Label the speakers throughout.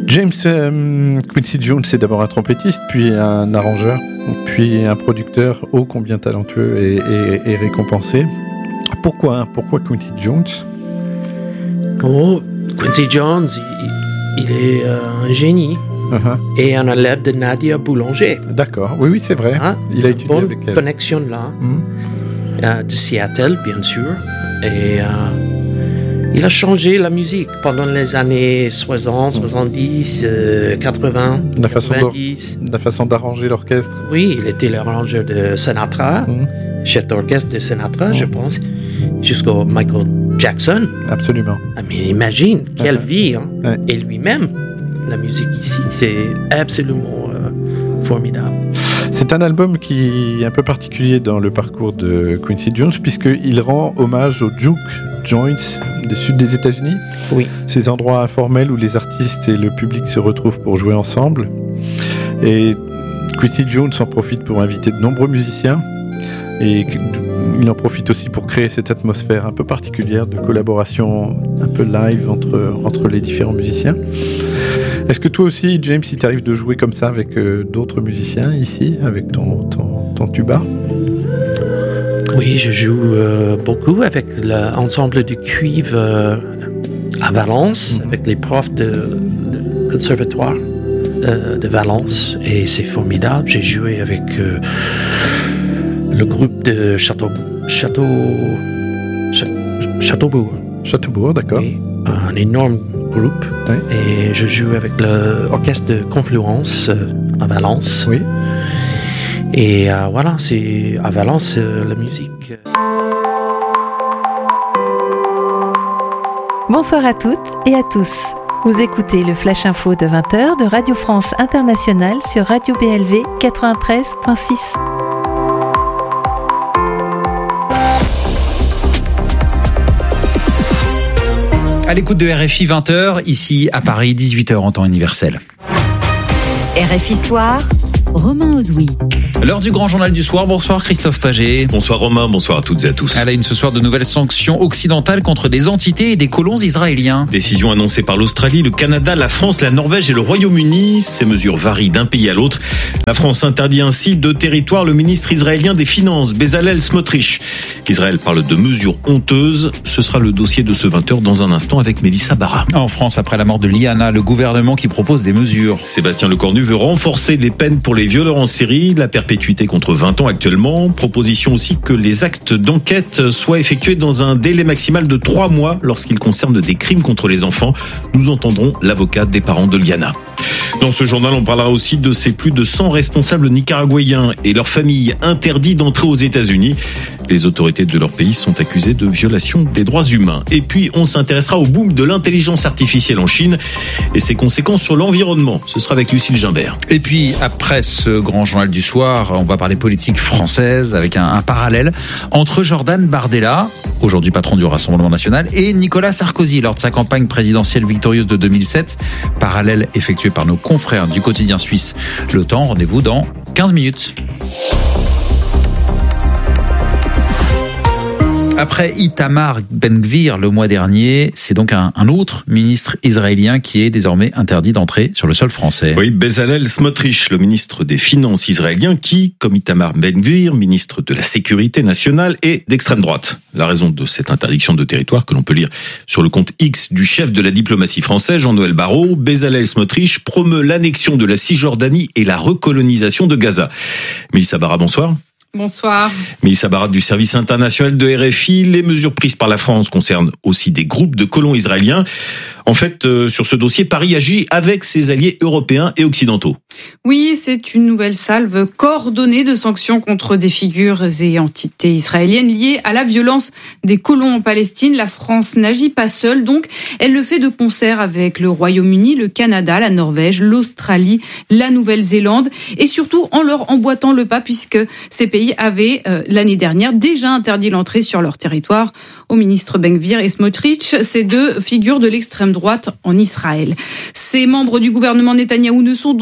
Speaker 1: James Quincy Jones, c'est d'abord un trompettiste, puis un arrangeur, puis un producteur ô combien talentueux et récompensé. Pourquoi Quincy Jones ?
Speaker 2: Oh, Quincy Jones, il est un génie. Uh-huh. Et un élève de Nadia Boulanger.
Speaker 1: D'accord, oui, c'est vrai.
Speaker 2: Hein?
Speaker 1: Il a étudié avec elle.
Speaker 2: Connexion là, de Seattle, bien sûr. Et il a changé la musique pendant les années 60, 70, 80, 90.
Speaker 1: La façon d'arranger l'orchestre.
Speaker 2: Oui, il était l'arrangeur de Sinatra, chef d'orchestre de Sinatra, je pense, jusqu'au Michael Jackson.
Speaker 1: Absolument.
Speaker 2: Mais imagine, quelle vie, hein. Ouais. Et lui-même, la musique ici, c'est absolument formidable.
Speaker 1: C'est un album qui est un peu particulier dans le parcours de Quincy Jones, puisqu'il rend hommage aux juke joints du sud des États-Unis.
Speaker 2: Oui.
Speaker 1: Ces endroits informels où les artistes et le public se retrouvent pour jouer ensemble. Et Quincy Jones en profite pour inviter de nombreux musiciens. Et il en profite aussi pour créer cette atmosphère un peu particulière de collaboration un peu live entre les différents musiciens. Est-ce que toi aussi, James, il t'arrive de jouer comme ça avec d'autres musiciens ici, avec ton tuba ?
Speaker 2: Oui, je joue beaucoup avec l'ensemble de cuivre à Valence, avec les profs de conservatoire de Valence, et c'est formidable. J'ai joué avec le groupe de Châteaubourg, d'accord. Et un énorme groupe.
Speaker 1: Oui.
Speaker 2: Et je joue avec l'orchestre de Confluence à Valence.
Speaker 1: Oui.
Speaker 2: Et voilà, c'est à Valence la musique.
Speaker 3: Bonsoir à toutes et à tous. Vous écoutez le Flash Info de 20h de Radio France Internationale sur Radio BLV 93.6.
Speaker 4: À l'écoute de RFI 20h, ici à Paris, 18h en temps universel.
Speaker 5: RFI Soir, Romain Ozoui.
Speaker 4: L'heure du grand journal du soir, bonsoir Christophe Paget.
Speaker 6: Bonsoir Romain, bonsoir à toutes et à tous.
Speaker 4: À la une ce soir, de nouvelles sanctions occidentales contre des entités et des colons israéliens.
Speaker 6: Décision annoncée par l'Australie, le Canada, la France, la Norvège et le Royaume-Uni. Ces mesures varient d'un pays à l'autre. La France interdit ainsi de territoire le ministre israélien des Finances, Bezalel Smotrich. Israël parle de mesures honteuses. Ce sera le dossier de ce 20h dans un instant avec Mélissa Barra.
Speaker 4: En France, après la mort de Liana, le gouvernement qui propose des mesures.
Speaker 6: Sébastien Lecornu veut renforcer les peines pour les violeurs en série, la perpétuité contre 20 ans actuellement. Proposition aussi que les actes d'enquête soient effectués dans un délai maximal de 3 mois lorsqu'ils concernent des crimes contre les enfants. Nous entendrons l'avocat des parents de Liana. Dans ce journal, on parlera aussi de ces plus de 100 responsables nicaraguayens et leurs familles interdits d'entrer aux États-Unis. Les autorités de leur pays sont accusées de violation des droits humains. Et puis, on s'intéressera au boom de l'intelligence artificielle en Chine et ses conséquences sur l'environnement. Ce sera avec Lucille Gimbert.
Speaker 4: Et puis, après ce grand journal du soir, on va parler politique française avec un parallèle entre Jordan Bardella, aujourd'hui patron du Rassemblement national, et Nicolas Sarkozy lors de sa campagne présidentielle victorieuse de 2007. Parallèle effectué par nos confrères du quotidien suisse Le Temps. Rendez-vous dans 15 minutes. Après Itamar Ben-Gvir le mois dernier, c'est donc un autre ministre israélien qui est désormais interdit d'entrer sur le sol français.
Speaker 6: Oui, Bezalel Smotrich, le ministre des Finances israélien qui, comme Itamar Ben-Gvir, ministre de la Sécurité nationale, est d'extrême droite. La raison de cette interdiction de territoire que l'on peut lire sur le compte X du chef de la diplomatie française, Jean-Noël Barrot, Bezalel Smotrich promeut l'annexion de la Cisjordanie et la recolonisation de Gaza. Mélissa Barra, bonsoir.
Speaker 7: Bonsoir.
Speaker 6: Mélissa Barra du service international de RFI. Les mesures prises par la France concernent aussi des groupes de colons israéliens. En fait, sur ce dossier, Paris agit avec ses alliés européens et occidentaux.
Speaker 7: Oui, c'est une nouvelle salve coordonnée de sanctions contre des figures et entités israéliennes liées à la violence des colons en Palestine. La France n'agit pas seule, donc elle le fait de concert avec le Royaume-Uni, le Canada, la Norvège, l'Australie, la Nouvelle-Zélande et surtout en leur emboîtant le pas puisque ces pays avaient l'année dernière déjà interdit l'entrée sur leur territoire aux ministres Ben-Gvir et Smotrich, ces deux figures de l'extrême droite en Israël. Ces membres du gouvernement Netanyahou ne sont donc plus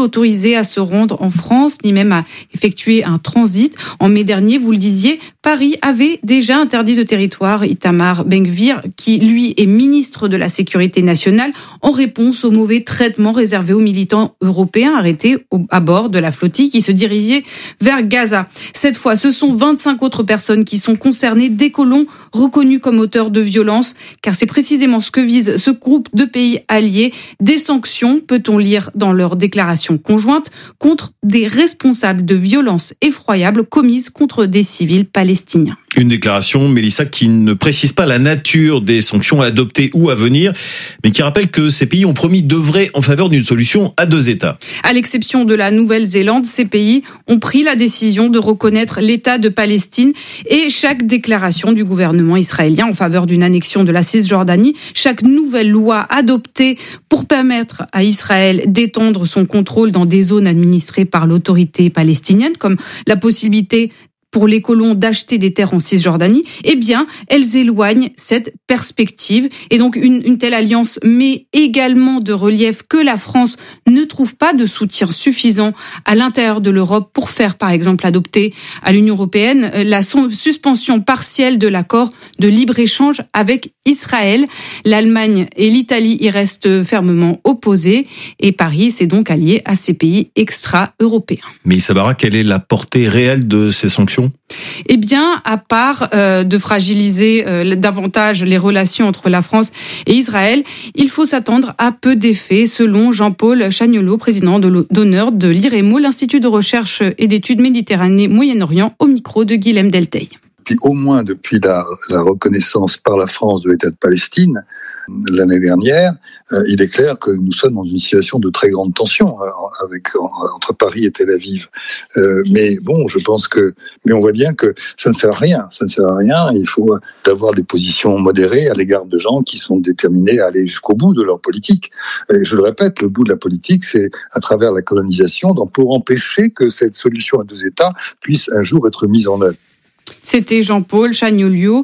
Speaker 7: autorisés à se rendre en France, ni même à effectuer un transit. En mai dernier, vous le disiez, Paris avait déjà interdit de territoire Itamar Ben-Gvir, qui lui est ministre de la Sécurité nationale, en réponse au mauvais traitement réservé aux militants européens arrêtés à bord de la flottille qui se dirigeait vers Gaza. Cette fois, ce sont 25 autres personnes qui sont concernées, des colons reconnus comme auteurs de violences, car c'est précisément ce que vise ce groupe de pays alliés. Des sanctions, peut-on lire dans leur déclaration conjointe, contre des responsables de violences effroyables commises contre des civils palestiniens.
Speaker 6: Une déclaration, Mélissa, qui ne précise pas la nature des sanctions adoptées ou à venir, mais qui rappelle que ces pays ont promis d'œuvrer en faveur d'une solution à 2 États.
Speaker 7: À l'exception de la Nouvelle-Zélande, ces pays ont pris la décision de reconnaître l'État de Palestine et chaque déclaration du gouvernement israélien en faveur d'une annexion de la Cisjordanie, chaque nouvelle loi adoptée pour permettre à Israël d'étendre son contrôle dans des zones administrées par l'autorité palestinienne, comme la possibilité pour les colons d'acheter des terres en Cisjordanie, eh bien, elles éloignent cette perspective. Et donc, une telle alliance met également de relief que la France ne trouve pas de soutien suffisant à l'intérieur de l'Europe pour faire, par exemple, adopter à l'Union européenne la suspension partielle de l'accord de libre-échange avec Israël. L'Allemagne et l'Italie y restent fermement opposées et Paris s'est donc allié à ces pays extra-européens.
Speaker 6: Mais Sabara, quelle est la portée réelle de ces sanctions ?
Speaker 7: Eh bien, à part de fragiliser davantage les relations entre la France et Israël, il faut s'attendre à peu d'effets, selon Jean-Paul Chagnolot, président d'honneur de l'IREMO, l'Institut de recherche et d'études Méditerranée-Moyen-Orient, au micro de Guilhem Delteil.
Speaker 8: Au moins depuis la reconnaissance par la France de l'État de Palestine l'année dernière, il est clair que nous sommes dans une situation de très grande tension entre Paris et Tel Aviv. Mais bon, je pense mais on voit bien que ça ne sert à rien. Ça ne sert à rien. Il faut avoir des positions modérées à l'égard de gens qui sont déterminés à aller jusqu'au bout de leur politique. Et je le répète, le bout de la politique, c'est à travers la colonisation, donc pour empêcher que cette solution à 2 États puisse un jour être mise en œuvre.
Speaker 7: C'était Jean-Paul Chagnolot,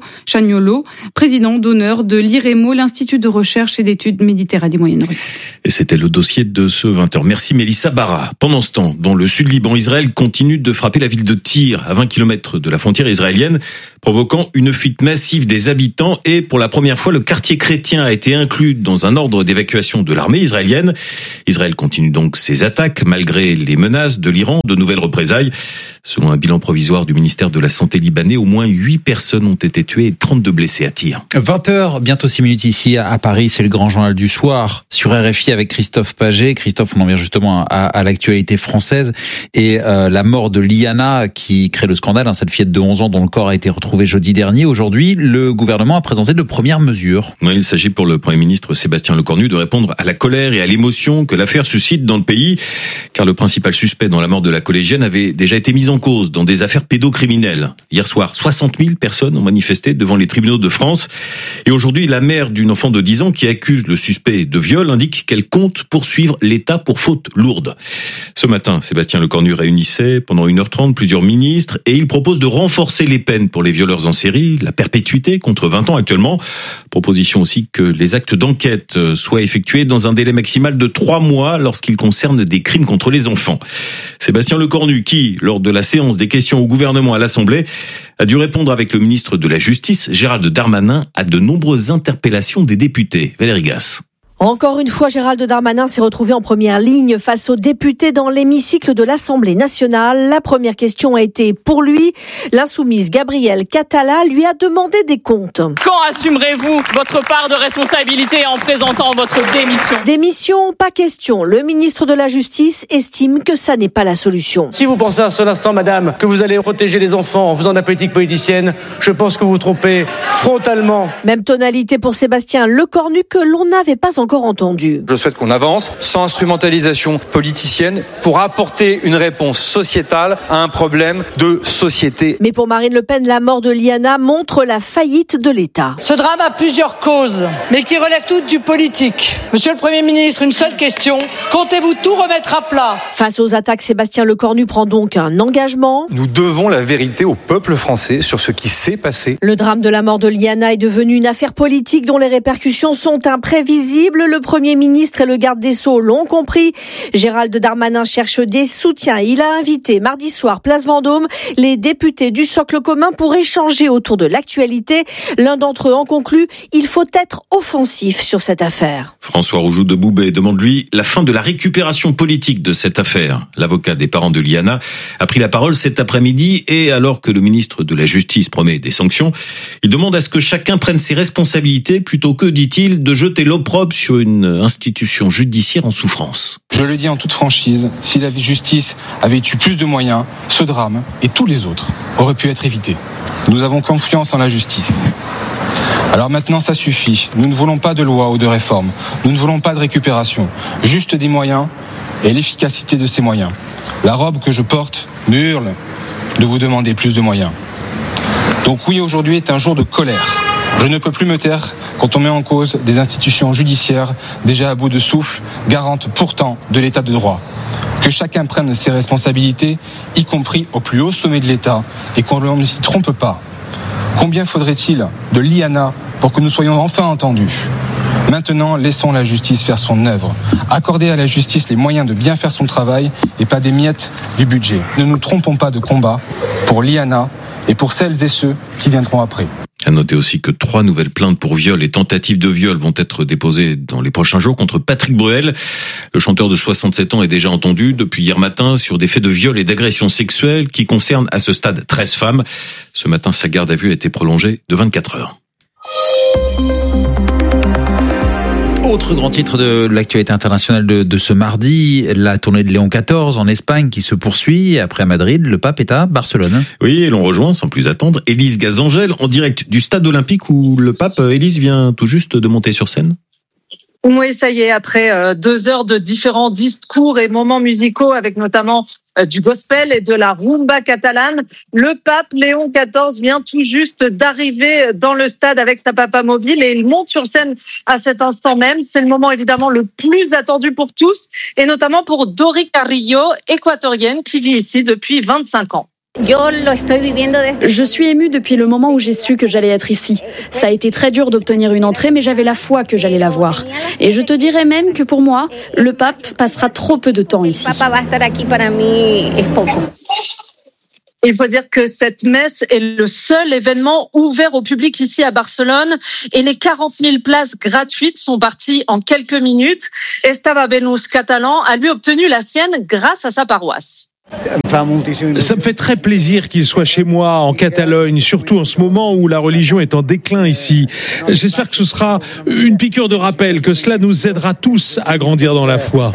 Speaker 7: président d'honneur de l'IREMO, l'Institut de recherche et d'études Méditerranée-Moyen-Orient.
Speaker 6: Et c'était le dossier de ce 20h. Merci Mélissa Barra. Pendant ce temps, dans le sud Liban, Israël continue de frapper la ville de Tyr, à 20 km de la frontière israélienne, provoquant une fuite massive des habitants. Et pour la première fois, le quartier chrétien a été inclus dans un ordre d'évacuation de l'armée israélienne. Israël continue donc ses attaques, malgré les menaces de l'Iran de nouvelles représailles. Selon un bilan provisoire du ministère de la Santé libanais, au moins 8 personnes ont été tuées et 32 blessés à Tyr.
Speaker 4: 20h, bientôt 6 minutes ici à Paris, c'est le grand journal du soir sur RFI avec Christophe Paget. Christophe, on en vient justement à l'actualité française et la mort de Liana qui crée le scandale, cette fillette de 11 ans dont le corps a été retrouvé jeudi dernier. Aujourd'hui, le gouvernement a présenté de premières mesures.
Speaker 6: Oui, il s'agit pour le Premier ministre Sébastien Lecornu de répondre à la colère et à l'émotion que l'affaire suscite dans le pays, car le principal suspect dans la mort de la collégienne avait déjà été mis en cause dans des affaires pédocriminelles. Hier soir, 60 000 personnes ont manifesté devant les tribunaux de France. Et aujourd'hui, la mère d'une enfant de 10 ans qui accuse le suspect de viol indique qu'elle compte poursuivre l'État pour faute lourde. Ce matin, Sébastien Lecornu réunissait pendant 1h30 plusieurs ministres et il propose de renforcer les peines pour les violeurs en série, la perpétuité contre 20 ans actuellement. Proposition aussi que les actes d'enquête soient effectués dans un délai maximal de 3 mois lorsqu'ils concernent des crimes contre les enfants. Sébastien Lecornu qui, lors de la séance des questions au gouvernement à l'Assemblée, a dû répondre avec le ministre de la Justice, Gérald Darmanin, à de nombreuses interpellations des députés. Valérie Gasse.
Speaker 9: Encore une fois, Gérald Darmanin s'est retrouvé en première ligne face aux députés dans l'hémicycle de l'Assemblée nationale. La première question a été pour lui. L'insoumise Gabrielle Catala lui a demandé des comptes.
Speaker 10: Quand assumerez-vous votre part de responsabilité en présentant votre démission ?
Speaker 9: Démission, pas question. Le ministre de la Justice estime que ça n'est pas la solution.
Speaker 11: Si vous pensez à un seul instant, madame, que vous allez protéger les enfants en faisant de la politique politicienne, je pense que vous vous trompez frontalement.
Speaker 9: Même tonalité pour Sébastien Lecornu que l'on n'avait pas encore entendu.
Speaker 12: Je souhaite qu'on avance sans instrumentalisation politicienne pour apporter une réponse sociétale à un problème de société.
Speaker 9: Mais pour Marine Le Pen, la mort de Liana montre la faillite de l'État.
Speaker 13: Ce drame a plusieurs causes, mais qui relèvent toutes du politique. Monsieur le Premier ministre, une seule question. Comptez-vous tout remettre à plat ?
Speaker 9: Face aux attaques, Sébastien Lecornu prend donc un engagement.
Speaker 12: Nous devons la vérité au peuple français sur ce qui s'est passé.
Speaker 9: Le drame de la mort de Liana est devenu une affaire politique dont les répercussions sont imprévisibles. le Premier ministre et le garde des Sceaux l'ont compris. Gérald Darmanin cherche des soutiens. Il a invité mardi soir, place Vendôme, les députés du socle commun pour échanger autour de l'actualité. L'un d'entre eux en conclut, il faut être offensif sur cette affaire.
Speaker 6: François Roujoux de Boubet demande, lui, la fin de la récupération politique de cette affaire. L'avocat des parents de Liana a pris la parole cet après-midi et alors que le ministre de la Justice promet des sanctions, il demande à ce que chacun prenne ses responsabilités plutôt que, dit-il, de jeter l'opprobre sur une institution judiciaire en souffrance.
Speaker 14: Je le dis en toute franchise, si la justice avait eu plus de moyens, ce drame et tous les autres auraient pu être évités. Nous avons confiance en la justice. Alors maintenant, ça suffit. Nous ne voulons pas de loi ou de réforme. Nous ne voulons pas de récupération. Juste des moyens et l'efficacité de ces moyens. La robe que je porte me hurle de vous demander plus de moyens. Donc oui, aujourd'hui est un jour de colère. Je ne peux plus me taire quand on met en cause des institutions judiciaires déjà à bout de souffle, garantes pourtant de l'état de droit. Que chacun prenne ses responsabilités, y compris au plus haut sommet de l'État, et qu'on ne s'y trompe pas. Combien faudrait-il de Liana pour que nous soyons enfin entendus ? Maintenant, laissons la justice faire son œuvre. Accordez à la justice les moyens de bien faire son travail et pas des miettes du budget. Ne nous trompons pas de combat pour Liana et pour celles et ceux qui viendront après.
Speaker 6: À noter aussi que 3 nouvelles plaintes pour viol et tentatives de viol vont être déposées dans les prochains jours contre Patrick Bruel. Le chanteur de 67 ans est déjà entendu depuis hier matin sur des faits de viol et d'agression sexuelle qui concernent à ce stade 13 femmes. Ce matin, sa garde à vue a été prolongée de 24 heures.
Speaker 4: Autre grand titre de l'actualité internationale de ce mardi, la tournée de Léon XIV en Espagne qui se poursuit. Après à Madrid, le pape est à Barcelone.
Speaker 6: Oui, et l'on rejoint sans plus attendre Élise Gazangel en direct du stade olympique où le pape, Élise, vient tout juste de monter sur scène.
Speaker 15: Oui, ça y est, après 2 heures de différents discours et moments musicaux avec notamment du gospel et de la rumba catalane, le pape Léon XIV vient tout juste d'arriver dans le stade avec sa papa mobile et il monte sur scène à cet instant même. C'est le moment évidemment le plus attendu pour tous et notamment pour Dori Carrillo, équatorienne qui vit ici depuis 25 ans.
Speaker 16: Je suis émue depuis le moment où j'ai su que j'allais être ici. Ça a été très dur d'obtenir une entrée, mais j'avais la foi que j'allais la voir. Et je te dirais même que pour moi, le pape passera trop peu de temps ici.
Speaker 15: Il faut dire que cette messe est le seul événement ouvert au public ici à Barcelone et les 40 000 places gratuites sont parties en quelques minutes. Estava Benous catalan a lui obtenu la sienne grâce à sa paroisse.
Speaker 17: Ça me fait très plaisir qu'il soit chez moi en Catalogne, surtout en ce moment où la religion est en déclin ici. J'espère que ce sera une piqûre de rappel, que cela nous aidera tous à grandir dans la foi.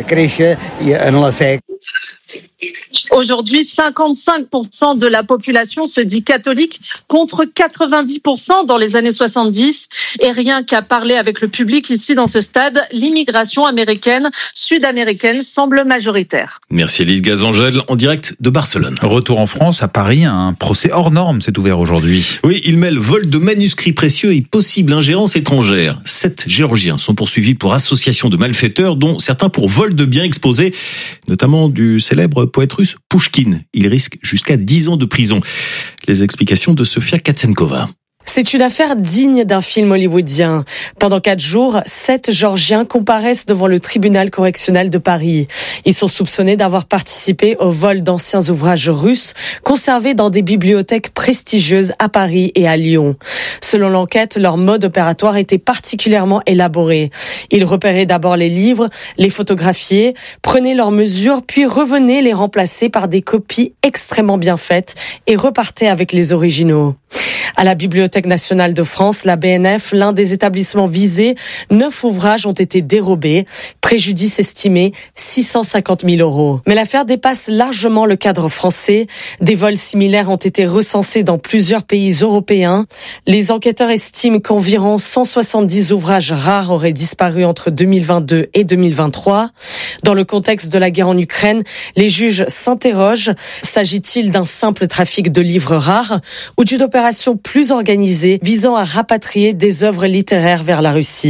Speaker 15: Aujourd'hui, 55% de la population se dit catholique contre 90% dans les années 70. Et rien qu'à parler avec le public ici dans ce stade, l'immigration américaine, sud-américaine semble majoritaire.
Speaker 6: Merci Élise Gazangel en direct de Barcelone.
Speaker 4: Retour en France, à Paris, un procès hors norme s'est ouvert aujourd'hui.
Speaker 6: Oui, il mêle vol de manuscrits précieux et possible ingérence étrangère. 7 Géorgiens sont poursuivis pour association de malfaiteurs, dont certains pour vol de biens exposés, notamment du célèbre poète russe Pouchkine. Il risque jusqu'à 10 ans de prison. Les explications de Sofia Katsenkova.
Speaker 18: C'est une affaire digne d'un film hollywoodien. Pendant 4 jours, 7 Géorgiens comparaissent devant le tribunal correctionnel de Paris. Ils sont soupçonnés d'avoir participé au vol d'anciens ouvrages russes conservés dans des bibliothèques prestigieuses à Paris et à Lyon. Selon l'enquête, leur mode opératoire était particulièrement élaboré. Ils repéraient d'abord les livres, les photographiaient, prenaient leurs mesures, puis revenaient les remplacer par des copies extrêmement bien faites et repartaient avec les originaux. À la Bibliothèque nationale de France, la BNF, l'un des établissements visés, 9 ouvrages ont été dérobés, préjudice estimé 650 000 €. Mais l'affaire dépasse largement le cadre français. Des vols similaires ont été recensés dans plusieurs pays européens. Les enquêteurs estiment qu'environ 170 ouvrages rares auraient disparu entre 2022 et 2023. Dans le contexte de la guerre en Ukraine, les juges s'interrogent. S'agit-il d'un simple trafic de livres rares ou d'une opération plus organisée visant à rapatrier des œuvres littéraires vers la Russie?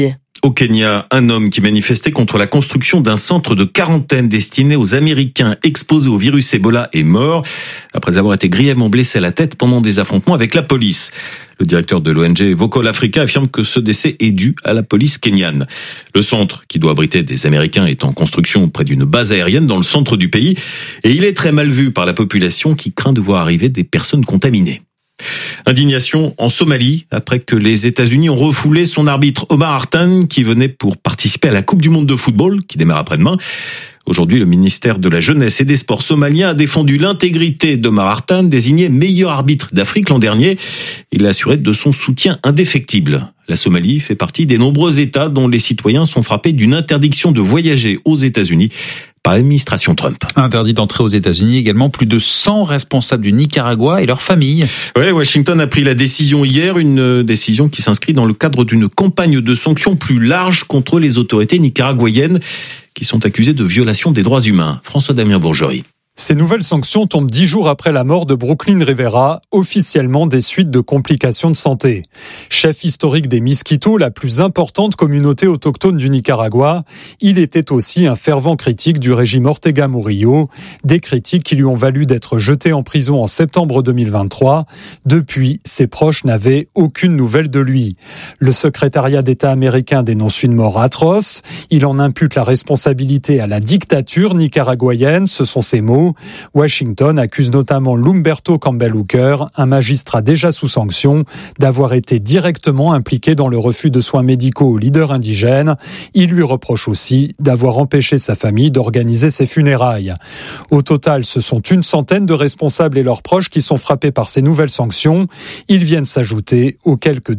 Speaker 6: Au Kenya, un homme qui manifestait contre la construction d'un centre de quarantaine destiné aux Américains exposés au virus Ebola est mort après avoir été grièvement blessé à la tête pendant des affrontements avec la police. Le directeur de l'ONG Vocal Africa affirme que ce décès est dû à la police kenyane. Le centre, qui doit abriter des Américains, est en construction près d'une base aérienne dans le centre du pays et il est très mal vu par la population qui craint de voir arriver des personnes contaminées. Indignation en Somalie après que les États-Unis ont refoulé son arbitre Omar Hartan qui venait pour participer à la Coupe du monde de football qui démarre après-demain. Aujourd'hui, le ministère de la Jeunesse et des Sports somalien a défendu l'intégrité d'Omar Hartan, désigné meilleur arbitre d'Afrique l'an dernier. Il a assuré de son soutien indéfectible. La Somalie fait partie des nombreux États dont les citoyens sont frappés d'une interdiction de voyager aux États-Unis par l'administration Trump.
Speaker 4: Interdit d'entrer aux États-Unis également plus de 100 responsables du Nicaragua et leurs familles.
Speaker 6: Ouais, Washington a pris la décision hier, une décision qui s'inscrit dans le cadre d'une campagne de sanctions plus large contre les autorités nicaraguayennes qui sont accusées de violation des droits humains. François-Damien Bourgerie.
Speaker 19: Ces nouvelles sanctions tombent 10 jours après la mort de Brooklyn Rivera, officiellement des suites de complications de santé. Chef historique des Miskitos, la plus importante communauté autochtone du Nicaragua, il était aussi un fervent critique du régime Ortega Murillo, des critiques qui lui ont valu d'être jeté en prison en septembre 2023. Depuis, ses proches n'avaient aucune nouvelle de lui. Le secrétariat d'État américain dénonce une mort atroce. Il en impute la responsabilité à la dictature nicaraguayenne, ce sont ses mots. Washington accuse notamment Lumberto Campbell Hooker, un magistrat déjà sous sanction, d'avoir été directement impliqué dans le refus de soins médicaux aux leaders indigènes. Il lui reproche aussi d'avoir empêché sa famille d'organiser ses funérailles. Au total, ce sont une centaine de responsables et leurs proches qui sont frappés par ces nouvelles sanctions. Ils viennent s'ajouter aux quelques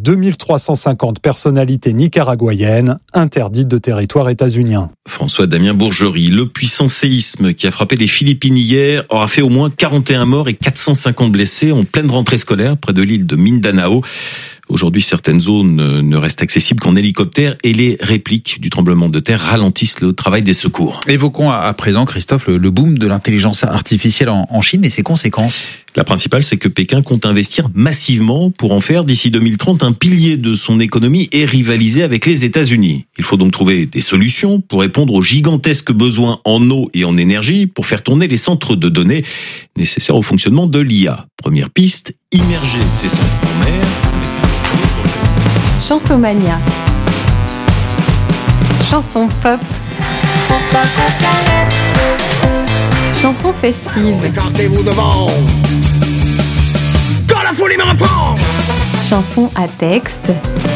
Speaker 19: 2350 personnalités nicaraguayennes interdites de territoire états-unien.
Speaker 6: François-Damien Bourgerie, le puissant séisme qui a frappé les Philippines hier aura fait au moins 41 morts et 450 blessés en pleine rentrée scolaire près de l'île de Mindanao. Aujourd'hui, certaines zones ne restent accessibles qu'en hélicoptère et les répliques du tremblement de terre ralentissent le travail des secours.
Speaker 4: Évoquons à présent, Christophe, le boom de l'intelligence artificielle en Chine et ses conséquences.
Speaker 6: La principale, c'est que Pékin compte investir massivement pour en faire d'ici 2030 un pilier de son économie et rivaliser avec les États-Unis. Il faut donc trouver des solutions pour répondre aux gigantesques besoins en eau et en énergie pour faire tourner les centres de données nécessaires au fonctionnement de l'IA. Première piste, immerger ces centres en mer.
Speaker 3: Chansomania. Chanson pop. Chanson festive.
Speaker 20: Écartez-vous devant. Quand la folie me reprend.
Speaker 3: Chanson à texte.